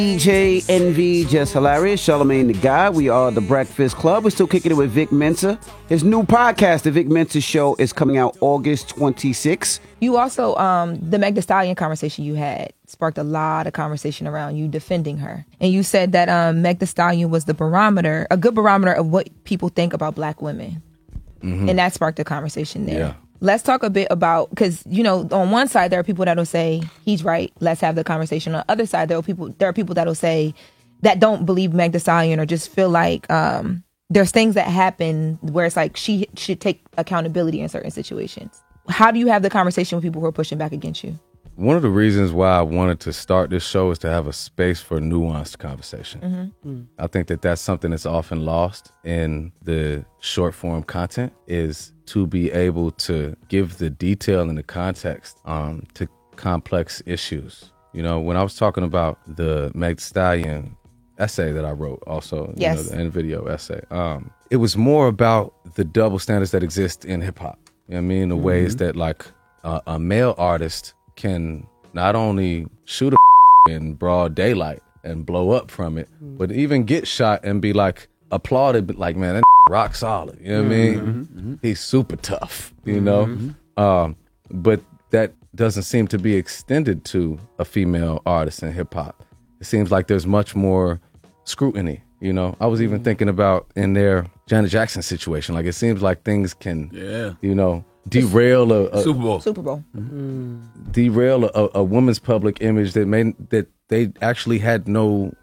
DJ Envy, Just Hilarious, Charlamagne the Guy. We are The Breakfast Club. We're still kicking it with Vic Mensa. His new podcast, The Vic Mensa Show, is coming out August 26th. You also, the Meg Thee Stallion conversation you had sparked a lot of conversation around you defending her. And you said that Meg Thee Stallion was the barometer, a good barometer of what people think about black women. Mm-hmm. And that sparked a conversation there. Yeah. Let's talk a bit about, because, you know, on one side, there are people that will say, he's right, let's have the conversation. On the other side, there are people that will say, that don't believe Meg Thee Stallion or just feel like there's things that happen where it's like she should take accountability in certain situations. How do you have the conversation with people who are pushing back against you? One of the reasons why I wanted to start this show is to have a space for nuanced conversation. Mm-hmm. I think that that's something that's often lost in the short form content, is to be able to give the detail and the context to complex issues. You know, when I was talking about the Meg Thee Stallion essay that I wrote also, yes, you know, the end video essay, it was more about the double standards that exist in hip hop. You know what I mean? The mm-hmm. ways that like a male artist can not only shoot a in broad daylight and blow up from it, but even get shot and be like applauded, but like, man, that rock solid. You know what I mean? Mm-hmm. He's super tough, you know? Mm-hmm. But that doesn't seem to be extended to a female artist in hip hop. It seems like there's much more scrutiny, you know? I was even thinking about in their Janet Jackson situation, like it seems like things can, you know, derail a Super Bowl. Mm-hmm. Derail a woman's public image that they actually had no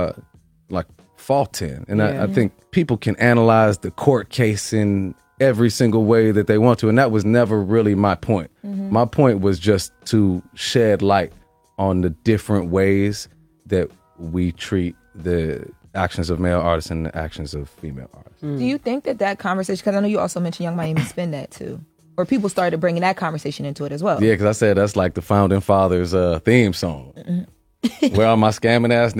like fault in. And I think people can analyze the court case in every single way that they want to, and that was never really my point. Mm-hmm. My point was just to shed light on the different ways that we treat the actions of male artists and the actions of female artists. Do you think that conversation, because I know you also mentioned Young Miami Spin that too, or people started bringing that conversation into it as well? Yeah, because I said that's like the Founding Fathers theme song. Mm-hmm. Where are my scamming ass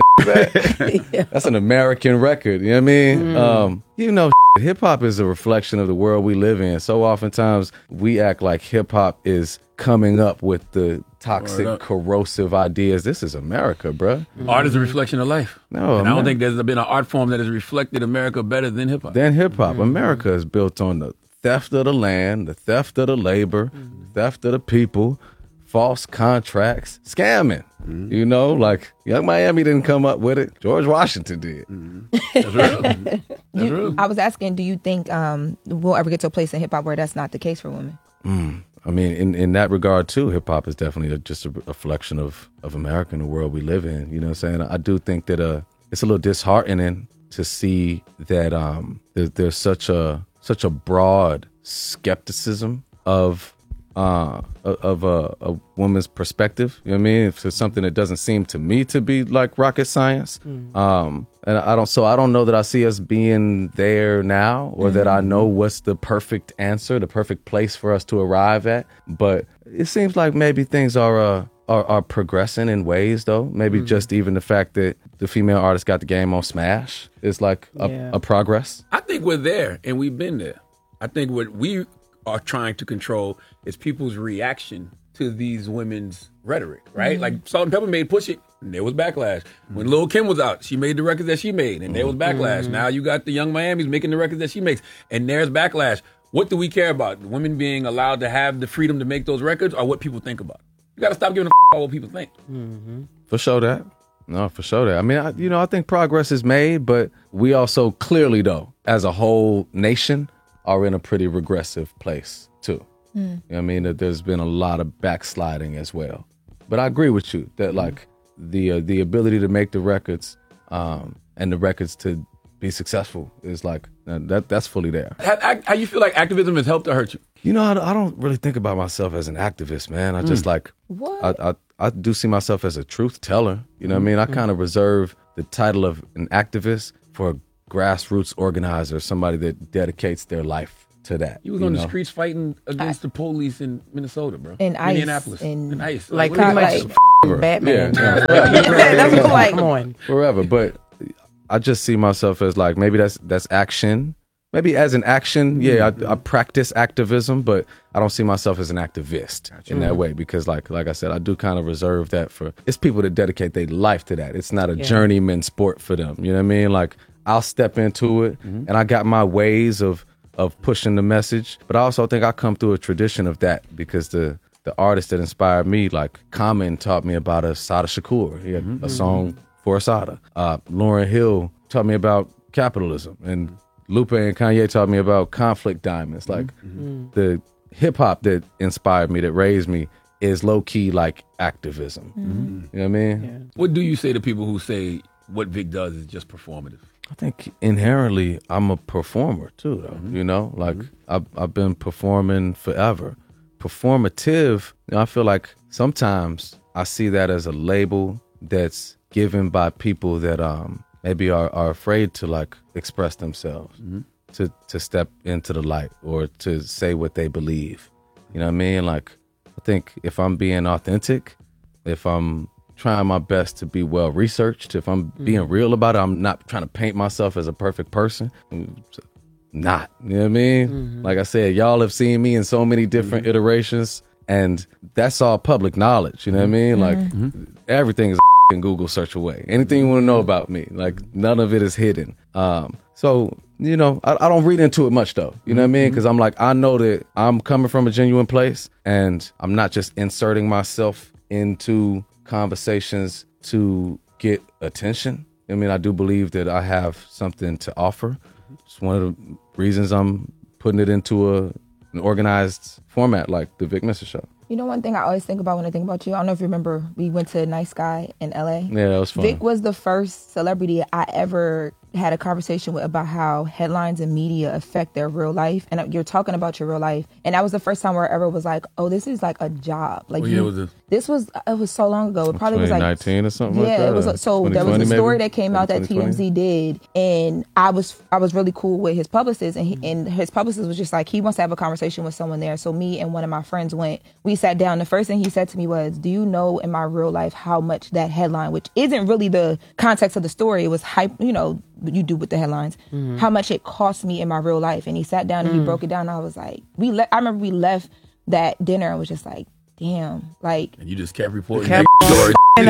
at? Yeah. That's an American record, you know what I mean? You know, hip hop is a reflection of the world we live in. So oftentimes we act like hip hop is coming up with the toxic, corrosive ideas. This is America, bruh. Art is a reflection of life. No, and I don't think there's been an art form that has reflected America better than hip hop. America is built on the theft of the land, the theft of the labor, the theft of the people, false contracts, scamming. Mm-hmm. You know, like Young Miami didn't come up with it. George Washington did. Mm-hmm. That's real. That's real. I was asking, do you think we'll ever get to a place in hip hop where that's not the case for women? I mean, in that regard too, hip hop is definitely just a reflection of America and the world we live in. You know what I'm saying? I do think that it's a little disheartening to see that there's such a broad skepticism of a woman's perspective. You know what I mean? If it's something that doesn't seem to me to be like rocket science. And I don't know that I see us being there now, or that I know what's the perfect answer, the perfect place for us to arrive at. But it seems like maybe things are progressing in ways, though. Maybe just even the fact that the female artist got the game on Smash is like a progress. I think we're there, and we've been there. I think what we are trying to control is people's reaction to these women's rhetoric, right? Like Salt and Pepper made Push It, and there was backlash. When Lil' Kim was out, she made the records that she made, and there was backlash. Now you got the Young Miamis making the records that she makes, and there's backlash. What do we care about? Women being allowed to have the freedom to make those records, or what people think about it? You got to stop giving a about what people think. For sure that. No, for sure that. I mean, I think progress is made, but we also clearly, though, as a whole nation, are in a pretty regressive place too. You know what I mean? That there's been a lot of backsliding as well. But I agree with you that like the ability to make the records and the records to be successful is like that's fully there. How you feel like activism has helped or hurt you? You know, I don't really think about myself as an activist, man. I just like I do see myself as a truth teller. You know what I mean? I kind of reserve the title of an activist for a grassroots organizer, somebody that dedicates their life to that. You was on the streets fighting against the police in Minnesota, bro. In ICE. Minneapolis. In ICE. Like pretty much Batman. Yeah. That's like, come on. Forever. But I just see myself as like, maybe that's action, maybe as an action, I practice activism, but I don't see myself as an activist in that way because, like I said, I do kind of reserve that for it's people that dedicate their life to that. It's not a journeyman sport for them. You know what I mean? Like I'll step into it, and I got my ways of pushing the message, but I also think I come through a tradition of that because the artist that inspired me, like Common, taught me about Assata Shakur. He had a song for Assata. Lauryn Hill taught me about capitalism, and Lupe and Kanye taught me about conflict diamonds. Like the hip hop that inspired me, that raised me, is low key like activism. You know what I mean? Yeah. What do you say to people who say what Vic does is just performative? I think inherently I'm a performer too, though. You know, like I've been performing forever. Performative, you know, I feel like sometimes I see that as a label that's given by people that maybe are afraid to like express themselves, to step into the light or to say what they believe. You know what I mean? Like I think if I'm being authentic, if I'm trying my best to be well researched, if I'm being real about it, I'm not trying to paint myself as a perfect person. Not, you know what I mean? Like I said, y'all have seen me in so many different iterations, and that's all public knowledge. You know what I mean? Like everything is in Google search away. Anything you want to know about me, like none of it is hidden. So you know, I don't read into it much though. You know what I mean? Because I'm like, I know that I'm coming from a genuine place, and I'm not just inserting myself into conversations to get attention. I mean, I do believe that I have something to offer. It's one of the reasons I'm putting it into an organized format like the Vic Mensa Show. You know, one thing I always think about when I think about you, I don't know if you remember, we went to Nice Guy in LA. Yeah, that was fun. Vic was the first celebrity I ever had a conversation with about how headlines and media affect their real life. And you're talking about your real life. And that was the first time where I ever was like, oh, this is like a job. Like, What year was this? It was so long ago. It probably was like 2019 or something like that. Yeah, it was. So there was a story that came out that 2020? TMZ did, and I was really cool with his publicist, and his publicist was just like, he wants to have a conversation with someone there. So me and one of my friends went. We sat down. The first thing he said to me was, "Do you know in my real life how much that headline, which isn't really the context of the story, it was hype, you know, you do with the headlines, how much it cost me in my real life?" And he sat down and he broke it down. And I was like, I remember we left that dinner and was just like, damn, like. And you just kept reporting stories. I'm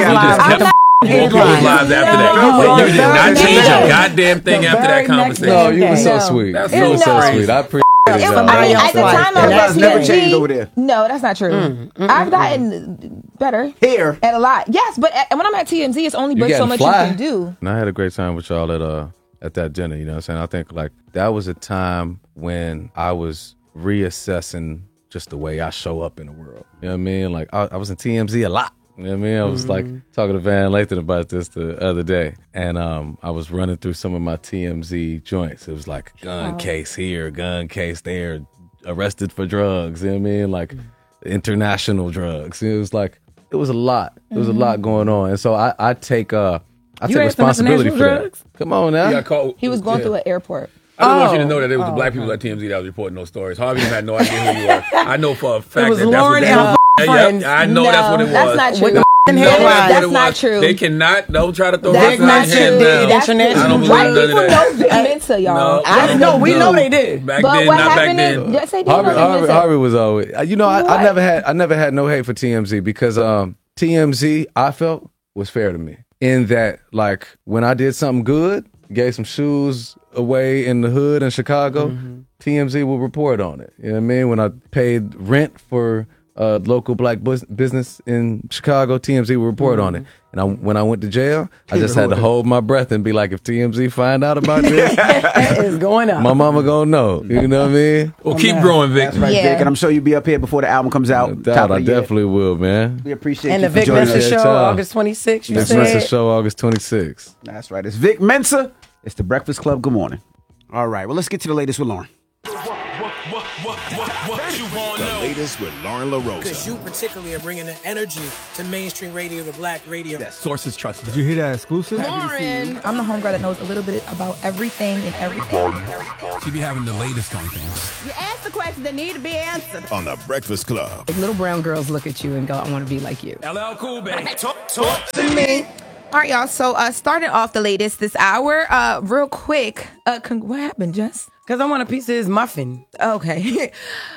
not lives after that. You did not change a goddamn thing after that conversation. No, you were so sweet. That's you were so crazy. sweet. I appreciate it. I mean, at the time I was at never TMZ. changed over there. No, that's not true. I've gotten better Here. at a lot. Yes, but when I'm at TMZ, it's only but so much you can do. And I had a great time with y'all at that dinner. You know what I'm saying? I think like that was a time when I was reassessing just the way I show up in the world. You know what I mean? Like I was in TMZ a lot. You know what I mean? I was like talking to Van Lathan about this the other day, and I was running through some of my TMZ joints. It was like gun case here, gun case there, arrested for drugs. You know what I mean? Like international drugs. It was a lot. There was a lot going on, and so I take responsibility for drugs? that. Come on now. He was going through an airport. I don't want you to know that it was the black people at TMZ that was reporting those stories. Harvey had no idea who you were. I know for a fact was that Lauren that's what and that friends. I know that's what it was. That's not true. With the No, headlines. that's what it That's not was. true. They cannot. Don't try to throw That's this not in hand true. now. That's International. I don't believe White none of people that. know Vic Mensa, y'all. I know. We know they did. Back But then, what not back happened then. is, yes, they did know Vic Mensa. Harvey was always. You know, I What? never had no hate for TMZ because TMZ I felt was fair to me in that like when I did something good, gave some shoes away in the hood in Chicago, TMZ will report on it. You know what I mean? When I paid rent for a local black business in Chicago, TMZ will report on it. And when I went to jail, I just had to hold my breath and be like, if TMZ find out about this, It is going up. my mama gonna know. You know what I mean? Well, keep growing, Vic. That's right, Yeah. Vic. And I'm sure you'll be up here before the album comes out. No top doubt, of I the year. definitely will, man. We appreciate And you the for Vic joining Mensa us. Yeah, show, child. August 26th, you Vic Mensa said. show, August 26th. That's right. It's Vic Mensa. It's the Breakfast Club. Good morning. All right. Well, let's get to the latest with Lauren. The latest with Lauren LaRosa. Because you particularly are bringing the energy to mainstream radio, to black radio. Sources trusted. Did you hear that exclusive? Lauren. I'm the homegirl that knows a little bit about everything and everything. She be having the latest on things. You ask the questions that need to be answered. On the Breakfast Club. Like little brown girls look at you and go, I want to be like you. LL Cool, baby. Talk to me. All right, y'all. So starting off the latest this hour, real quick, What happened, Jess? Because I want a piece of his muffin. Okay.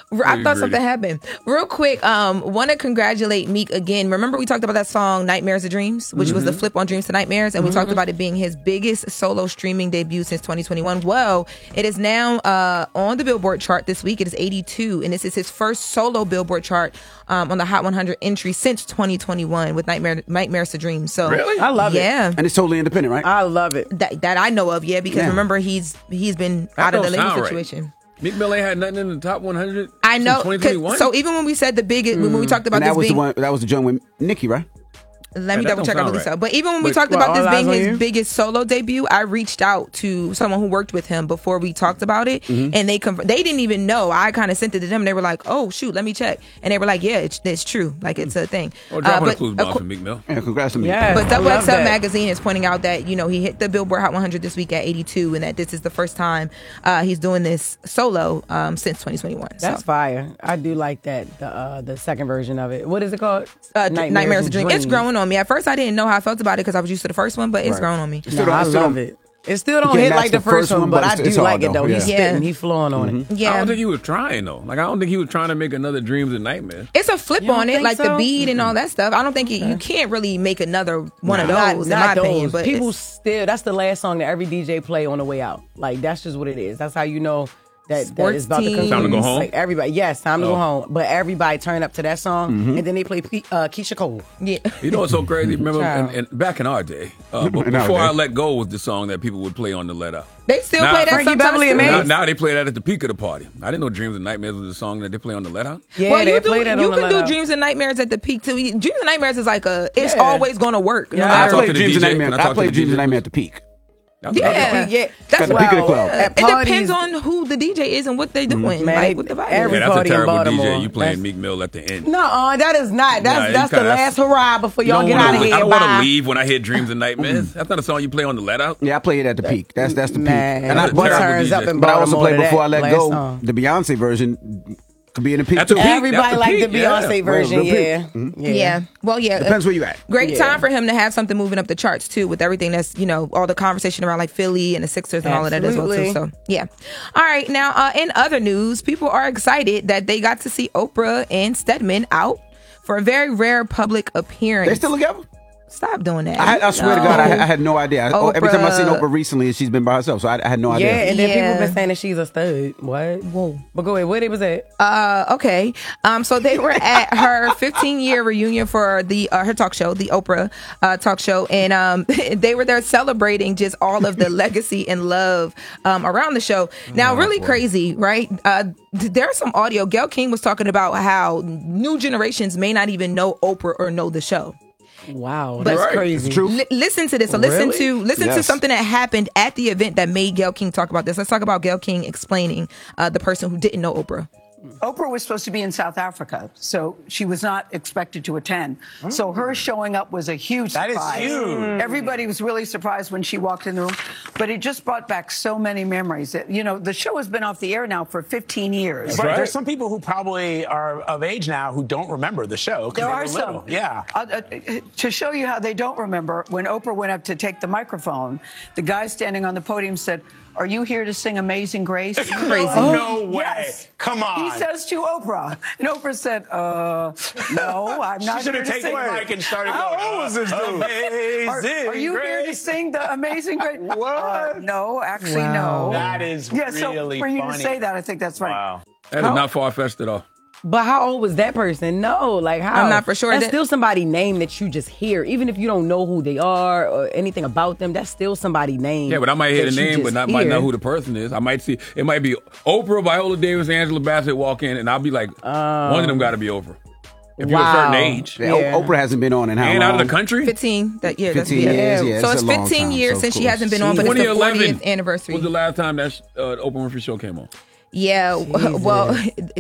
I thought something happened. Real quick, want to congratulate Meek again. Remember we talked about that song, Nightmares of Dreams, which was the flip on Dreams to Nightmares, and we talked about it being his biggest solo streaming debut since 2021. Well, it is now on the Billboard chart this week. It is 82, and this is his first solo Billboard chart on the Hot 100 entry since 2021 with Nightmares of Dreams. So really? I love it. Yeah. And it's totally independent, right? I love it. That I know of, because remember he's been out of the label situation. Right. Meek Mill ain't had nothing in the top 100. I know. 2021. So even when we said the biggest, when we talked about and this being, that was the joint with Nicki, right? let me that double check. I don't believe sound so. But even when we talked about All this being Eyes on his You? biggest solo debut, I reached out to someone who worked with him before we talked about it, and they didn't even know. I kind of sent it to them. And they were like, "Oh shoot, let me check." And they were like, "Yeah, it's true. Like it's a thing." Well, drop on the clues box for Meek Mill. Yeah, congrats to me. Yes. But I Double love XL that. magazine is pointing out that he hit the Billboard Hot 100 this week at 82, and that this is the first time he's doing this solo since 2021. That's fire. I do like that. The second version of it. What is it called? Nightmares of Dream. It's growing on me. At first, I didn't know how I felt about it because I was used to the first one, but it's grown on me. No, I love it. It still don't can't hit match like the first one, but I do it's like hard, it though. though. He's Yeah. spitting, he's flowing on it. Yeah, I don't think he was trying though. Like I don't think he was trying to make another Dreams and Nightmares. it's a flip You don't on it, think like the so? beat and all that stuff. I don't think you can't really make another one of those, in my opinion. But people it's- still, that's the last song that every DJ play on the way out. Like that's just what it is. That's how you know that Sports is about to teams. come. Time to go home? Like everybody, yes, time to go Oh. home. But everybody turn up to that song, and then they play Keisha Cole. yeah. You know what's so crazy? Remember, Child. and back in our day, In our before day. I Let Go was the song that people would play on the Let Out. They still Nah, play that Frankie sometimes. Beverly and too. Maze. Now they play that at the peak of the party. I didn't know Dreams and Nightmares was the song that they play on the Let Out. Yeah, Well, they you play that on the can Let do Out. Dreams and Nightmares at the peak too. Dreams and Nightmares is like it's Yeah. always going to work. Yeah. No I matter talk played to the Dreams and DJ? Nightmare. Can I I talk to played the Dreams and DJ? Nightmare at the peak. Yeah, Yeah, that's At the peak of the club. At It parties- depends on who the DJ is and what they doing. Man, like what the vibe every is. Yeah, that's a party in terrible Baltimore. DJ. You playing That's- Meek Mill at the end. No, that is not. Nah, That's the kinda- last hurrah before y'all You get don't out of wanna- here. I don't want to Bye. leave when I hear Dreams and Nightmares. That's not a song you play on the Let Out. Yeah, I played it at the peak. That's the peak. Man, And I, That's a what terrible turns DJ. up in but I also Baltimore played to Before I that Let Go. song. The Beyonce version could be in the peak At too. the peak. Everybody That's the like the peak, yeah. Beyonce version, Real peak. yeah. Yeah. Well, yeah. Depends where you at. Great Yeah. time for him to have something moving up the charts too, with everything that's all the conversation around like Philly and the Sixers and all of that as well too. Absolutely. So yeah. All right. Now, in other news, people are excited that they got to see Oprah and Stedman out for a very rare public appearance. They still together? Stop doing that. I swear to God, No. I had no idea. Every time I seen Oprah- Oprah recently, she's been by herself, so I had no idea. Yeah, and then Yeah. people been saying that she's a stud. What? Whoa. But go ahead, where they was at? Okay. So they were at her 15-year reunion for the her talk show, the Oprah talk show, and they were there celebrating just all of the legacy and love around the show. Now, really crazy, right? There's some audio. Gayle King was talking about how new generations may not even know Oprah or know the show. Wow, But- that's crazy. It's true. Listen to this. So listen Really? to Yes. something that happened at the event that made Gayle King talk about this. Let's talk about Gayle King explaining the person who didn't know Oprah. Oprah was supposed to be in South Africa, so she was not expected to attend. So her showing up was a huge surprise. That is huge. Everybody was really surprised when she walked in the room, but it just brought back so many memories. The show has been off the air now for 15 years. But there's some people who probably are of age now who don't remember the show. 'Cause There they are were little. some. Yeah. To show you how they don't remember, when Oprah went up to take the microphone, the guy standing on the podium said, "Are you here to sing Amazing Grace?" Crazy. No way. Yes. Come on. He says to Oprah. And Oprah said, no, I'm not She should here have to taken sing. the mic and started How going, old was this dude? Amazing Are you here to Grace? sing the Amazing Grace? What? No, actually, Wow. no. That is Yeah, so really for you funny. to say that, I think that's right. Wow. That is not far-fetched at all. But how old was that person? No, like how? I'm not for sure. That's That- still somebody's name that you just hear, even if you don't know who they are or anything about them. That's still somebody's name. Yeah, but I might hear the that you name, but just might hear. know who the person is. I might see it might be Oprah, Viola Davis, Angela Bassett walk in, and I'll be like, one of them got to be Oprah. If you're a certain Wow. age, Yeah, Yeah. Oprah hasn't been on in how and long? out of the country. 15. That's 15 years, yeah, So it's it's a long 15 time, years so since of she hasn't been on, but it's the 2011 40th anniversary. was the last time that Oprah Winfrey show came on. Yeah, well,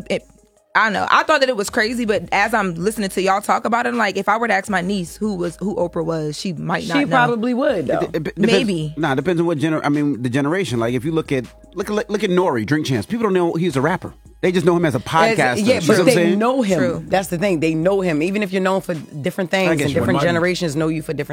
I don't know. I thought that it was crazy, but as I'm listening to y'all talk about it, I'm like, if I were to ask my niece who Oprah was, she might not She know. probably would though. It depends- Maybe. Nah, it depends on what the generation. Like if you look at Nori, Drink Champs. People don't know he's a rapper. They just know him as a podcaster. Yeah, You see but what I'm they saying? know him. True. That's the thing. They know him. Even if you're known for different things guess and you're different right. generations know you for different